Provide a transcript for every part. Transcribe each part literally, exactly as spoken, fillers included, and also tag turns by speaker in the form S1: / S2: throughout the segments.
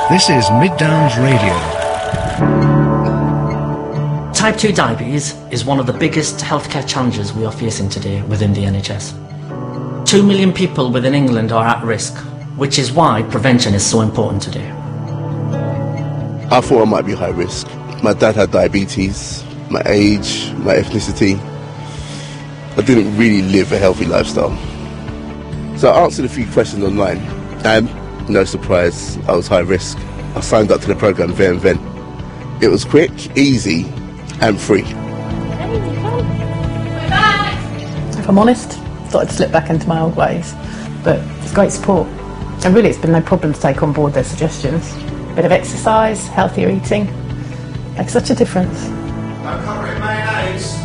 S1: This is Mid Downs Radio.
S2: Type two diabetes is one of the biggest healthcare challenges we are facing today within the N H S. Two million people within England are at risk, which is why prevention is so important today.
S3: I thought I might be high risk. My dad had diabetes, my age, my ethnicity. I didn't really live a healthy lifestyle. So I answered a few questions online, and no surprise, I was high risk. I signed up to the programme there and then. It was quick, easy, and free.
S4: If I'm honest, I thought I'd slip back into my old ways, but it's great support. And really it's been no problem to take on board their suggestions. A bit of exercise, healthier eating, makes such a difference.
S5: No cover in mayonnaise.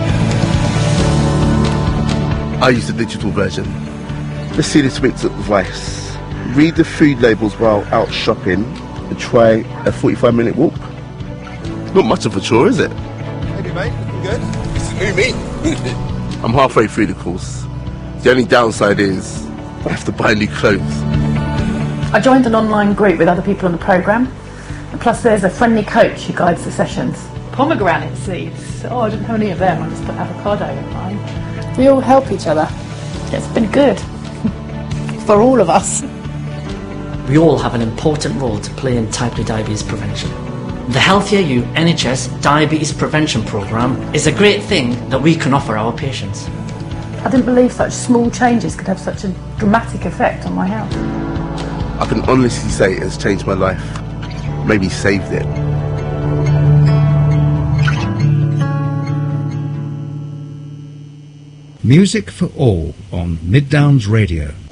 S3: I used the digital version. Let's see this week's advice. Read the food labels while out shopping and try a forty-five minute walk. Not much of a chore, is it?
S5: Maybe, mate. Looking good. It's a new me.
S3: I'm halfway through the course. The only downside is I have to buy new clothes.
S4: I joined an online group with other people on the programme, and plus there's a friendly coach who guides the sessions. Pomegranate seeds. Oh, I didn't have any of them. I just put avocado in mine. We all help each other. It's been good. For all of us.
S2: We all have an important role to play in type two diabetes prevention. The Healthier You N H S Diabetes Prevention Programme is a great thing that we can offer our patients.
S4: I didn't believe such small changes could have such a dramatic effect on my health.
S3: I can honestly say it has changed my life. Maybe saved it.
S1: Music for all on Mid Downs Radio.